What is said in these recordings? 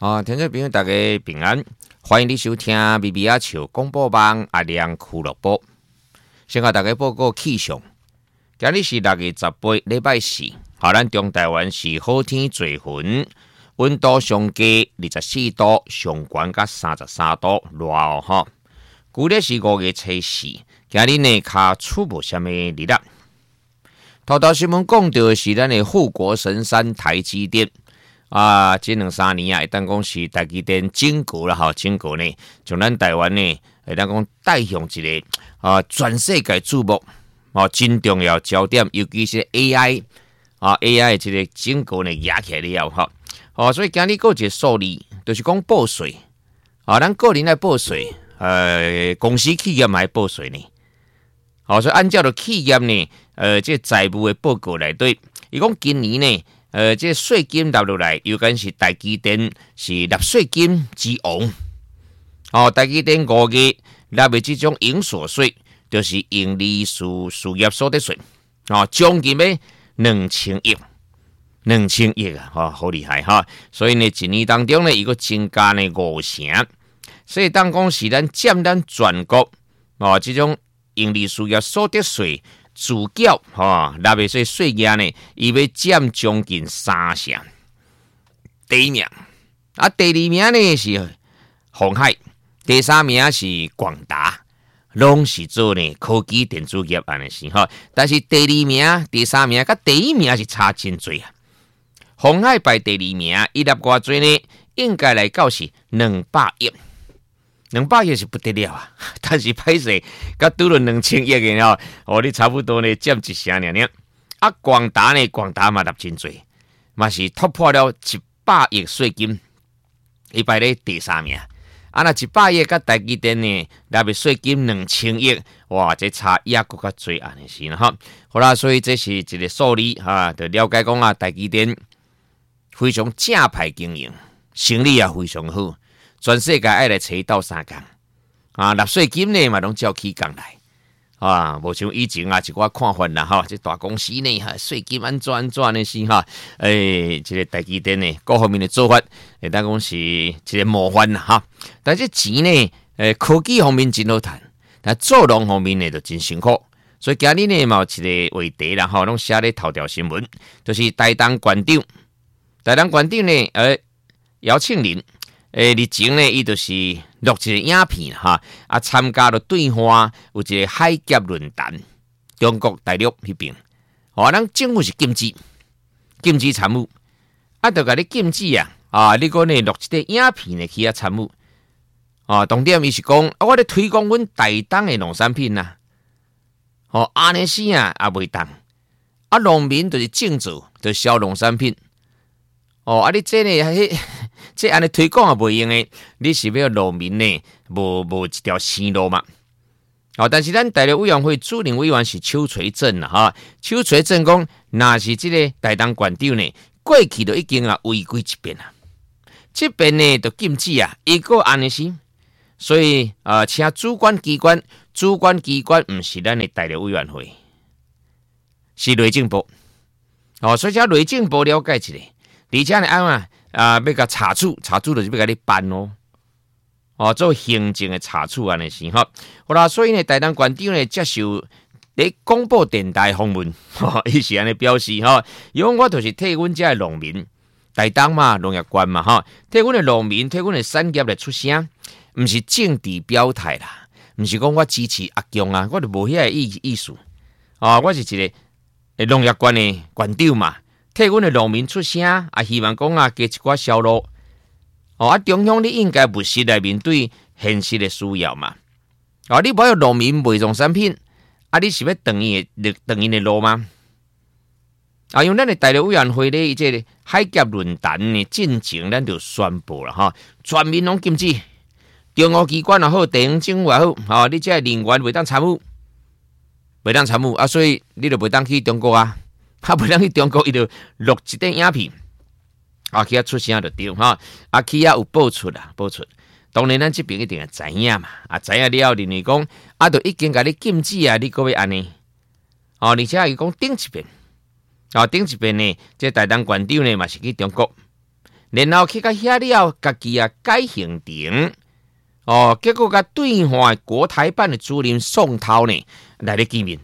听众朋友大家平安，欢迎你收听微微仔笑广播网阿亮俱乐部。先甲大家报告气象，今日是6月18礼拜四，咱中台湾是好天做云，温度上低24度，上悬甲33度，热哦旧历是5月初四，今日呢较出无啥物日啦。头条新闻讲到是咱的护国神山台积电。这2-3年会当讲是台积电整个啦，整个呢，从咱台湾呢，会当讲带向一个全世界注目真重要焦点，尤其是 AI AI 这个整个呢压起来了所以今日有一个数字，就是讲报税咱个人来报税，公司企业嘛报税呢，所以按照着企业呢，这财务的报告内底，伊讲今年呢。这税金纳落来，有关是台积电是纳税金之王。台积电5月纳的这种营所税，就是营利事业所得税。将近要2000亿，2000亿好厉害所以呢，一年当中呢，一个增加呢5成，所以当讲是咱占咱全国这种营利事业所得税。自缴纳的税额呢，伊要占将近3成。第一名，第二名呢是鸿海，第三名是广达，拢是做呢科技电子业安尼是但是第二名、第三名甲第一名是差真多啊。鸿海排第二名，伊纳偌济呢？应该来到是200亿。200亿是不得了啊！但是歹势，甲拄了2000亿嘅你差不多呢占1成尔。广达呢，广达嘛纳真多，嘛是突破了100亿税金，伊排咧第3名。那100亿甲台积电呢，纳的税金2000亿，哇，这差也更较多安尼是啦好啦，所以这是一个数字就了解讲台积电非常正派经营，生意也非常好。全世界爱来找斗相共纳税金呢嘛拢照起共来无像以前一寡看法啦这大公司呢税金安怎呢是这个台积电呢各方面的做法会当讲是一个模范啦但是钱呢科技方面真好赚，但做人方面呢就真辛苦，所以今日呢嘛有一个话题啦拢写咧头条新闻，就是台东县长呢姚庆林。日前呢，伊就是录一个影片参加了对话有一个海峡论坛，中国大陆那边，咱政府是禁止参与，就甲你禁止你讲呢录一个影片呢去参与，重点伊是讲我咧推广阮台东的农产品安尼是也袂当，农民就是种植，就销农产品，你这呢这安尼推广也袂用诶，你是要农民呢无一条生路嘛？但是咱大陆委员会主任委员是邱垂正啦邱垂正讲，若是这个台东县长呢，过去就已经违规一遍啦，这边呢就禁止伊个安尼是，所以请主管机关毋是咱的大陆委员会，是内政部所以请内政部了解一下，而且呢要甲查处就是要甲你办做行政的查处安尼是好啦，所以呢，台东县长呢接受咧广播电台访问，伊是安尼表示伊讲我就是替阮遮的农民，台东嘛农业县嘛替阮的农民，替阮的产业来出声，毋是政治表态啦，毋是讲我支持阿强我就无遐个意思我是一个农业县的县长嘛。替阮的农民出声，希望讲加一寡销路。中央你应该务实来面对现实的需要嘛。你无有农民卖农产品，你是要断伊的路吗？用咱的大陆委员会咧，这个海峡论坛的进程，咱就宣布了全面拢禁止，中央机关也好，地方政府也好，你这人员袂当参与，所以你就袂当去中国袂当去中国，伊就录一段影片，去出声就对去有报出。当然，咱这边一定会知影嘛，知影了，认为讲就已经甲你禁止你搁要安尼，而且伊讲顶一遍呢，这台东县长呢嘛是去中国， 然后去到遐了，家己改行程。结果甲对岸国台办的主任宋涛呢来咧见面，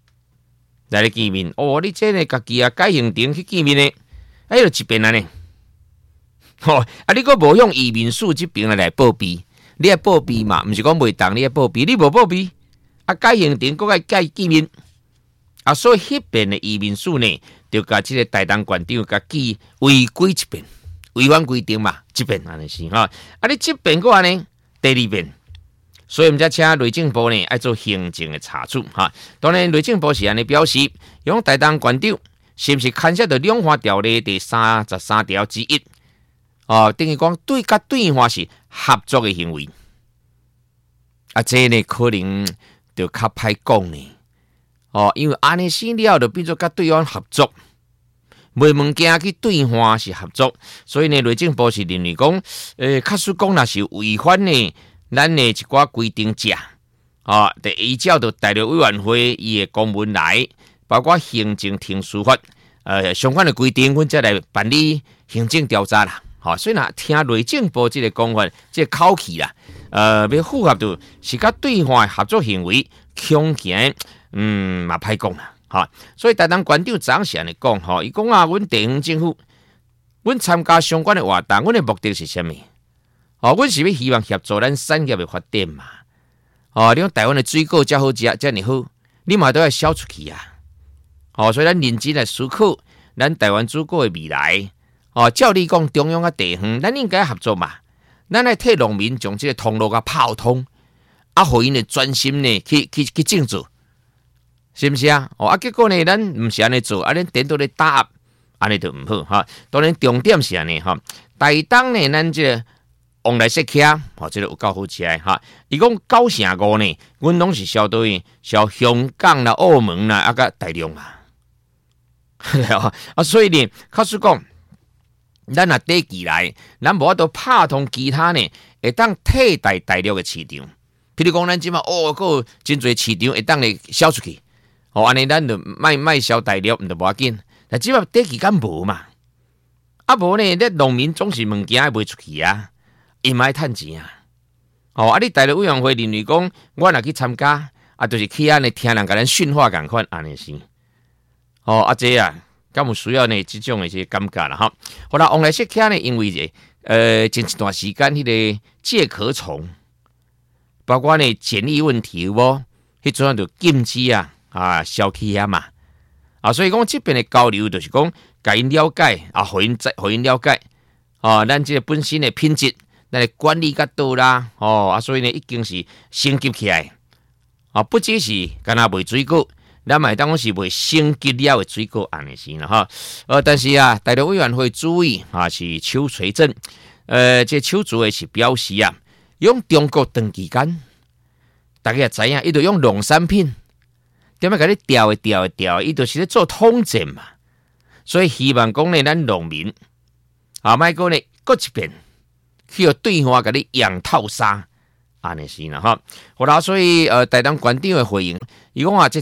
你这呢家己改行程去见面呢，就一边呢，你阁无用移民署这边来报备，你要报备嘛，毋是讲袂当你要报备，你无报备，改行程阁改见面，所以迄边的移民署呢，就甲这个台东县长甲记违规一遍，违反规定嘛，这边安尼是你这边个安尼。第二遍，所以我们才请内政部呢爱做行政的查处当然，内政部是安尼表示，用台东县长是不是牵涉到两岸条例第33条之一？等于讲对岸是合作的行为。这呢可能就较歹讲呢。因为安尼生了就变做甲对岸合作。卖物件去兑换是合作，所以呢，内政部是认为讲，假使讲若是违反呢，咱的一寡规定者，得依照到大陆委员会伊的公文来，包括行政庭司法，相关的规定，阮才来办理行政调查啦。所以若听内政部这个讲法，这个口气啦，要符合到是甲兑换合作行为，恐惊嘛歹讲啦。所以台东县长昨是安尼讲，伊讲阮地方政府，阮参加相关的活动，阮的目的是啥物？阮是要希望协助咱产业的发展嘛。你讲台湾的水果遮好食，遮尔好，你嘛都要销出去啊。所以咱认真来思考，咱台湾水果的未来。照你讲，中央啊地方，咱应该合作嘛。咱来替农民将这个通路泡通，互因的专心呢去种植。是不是啊？结果呢，咱唔是安尼做，咱颠倒咧打压，安尼就唔好当然，重点是安尼台东呢，咱这个往来食客，这个有够好吃的伊讲9成5呢，阮拢是销到香港啦、澳门啦，甲大陆嘛。所以呢，假使讲，咱若短期来，咱无法度拍通其他呢，会当替代大陆的市场。譬如讲，咱即马有真侪市场会当咧销出去。安尼咱就卖销大陆，毋就无要紧。但只要短期间无嘛，无呢，咱农民总是物件卖出去啊，因爱趁钱啊。你大陆委员会认为讲，我若去参加，就是去安尼听人甲咱训话共款，安尼是。这敢有需要呢？这种的些感觉啦好啦，往来食客呢，因为前一段时间迄个介壳虫，包括呢检疫问题无，迄阵就禁止消气嘛，所以讲这边的交流就是讲，甲因了解互因了解，咱这个本身的品质，咱的管理较倒啦，所以呢已经是升级起来，不只是干那卖水果，咱嘛当是卖升级了的水果安尼是啦但是大陆委员会主委是邱垂正，这邱主委是表示用中国长期间，大家也知影，伊就用农产品。点解甲你调，伊就是咧做统战嘛，所以希望讲呢，咱农民莫讲呢，搁一遍去要对岸甲你养套杀，安尼是啦好啦，所以台东县长的回应，伊讲这